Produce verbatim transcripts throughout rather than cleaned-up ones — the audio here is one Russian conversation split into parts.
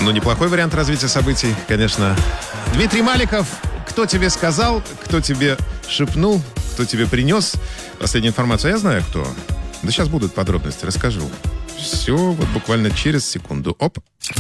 Ну, неплохой вариант развития событий, конечно. Дмитрий Маликов. Кто тебе сказал, кто тебе шепнул, кто тебе принес последнюю информацию? Я знаю, кто. Да сейчас будут подробности, расскажу. Все вот буквально через секунду. Оп.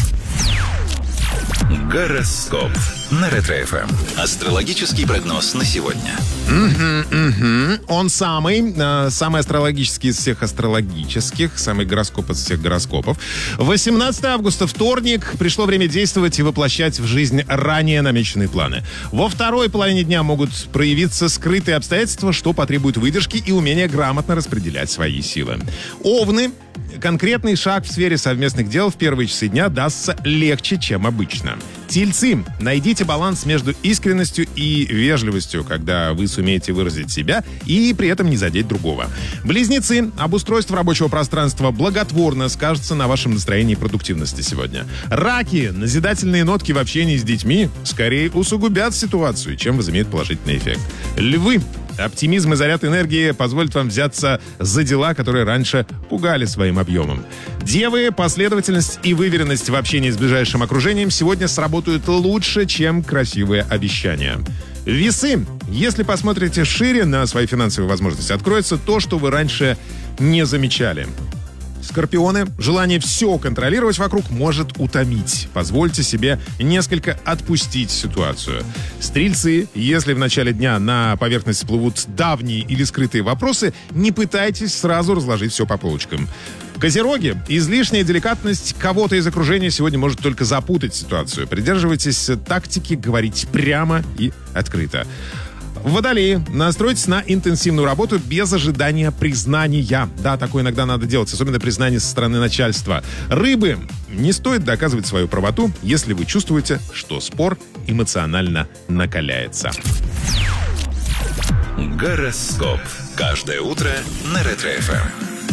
Гороскоп на Ретро-эф эм. Астрологический прогноз на сегодня. Угу, угу. Он самый, э, самый астрологический из всех астрологических, самый гороскоп из всех гороскопов. восемнадцатого августа, вторник. Пришло время действовать и воплощать в жизнь ранее намеченные планы. Во второй половине дня могут проявиться скрытые обстоятельства, что потребует выдержки и умения грамотно распределять свои силы. Овны. Конкретный шаг в сфере совместных дел в первые часы дня дастся легче, чем обычно. Тельцы, найдите баланс между искренностью и вежливостью, когда вы сумеете выразить себя и при этом не задеть другого. Близнецы, обустройство рабочего пространства благотворно скажется на вашем настроении и продуктивности сегодня. Раки, назидательные нотки в общении с детьми скорее усугубят ситуацию, чем возымеют положительный эффект. Львы, оптимизм и заряд энергии позволят вам взяться за дела, которые раньше пугали своим объемом. Девы, последовательность и выверенность в общении с ближайшим окружением сегодня сработают лучше, чем красивые обещания. Весы, если посмотрите шире на свои финансовые возможности, откроется то, что вы раньше не замечали. Скорпионы, желание все контролировать вокруг может утомить. Позвольте себе несколько отпустить ситуацию. Стрельцы, если в начале дня на поверхность всплывут давние или скрытые вопросы, не пытайтесь сразу разложить все по полочкам. Козероги, излишняя деликатность кого-то из окружения сегодня может только запутать ситуацию. Придерживайтесь тактики говорить прямо и открыто. Водолеи, настройтесь на интенсивную работу без ожидания признания. Да, такое иногда надо делать, особенно признание со стороны начальства. Рыбы, не стоит доказывать свою правоту, если вы чувствуете, что спор эмоционально накаляется. Гороскоп. Каждое утро на Ретро-эф эм.